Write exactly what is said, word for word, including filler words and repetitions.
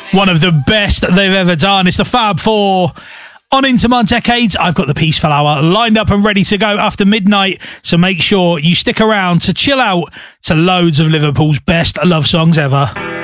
One of the best they've ever done. It's the Fab Four. On Into My Decades, I've got the Peaceful Hour lined up and ready to go after midnight, so make sure you stick around to chill out to loads of Liverpool's best love songs ever.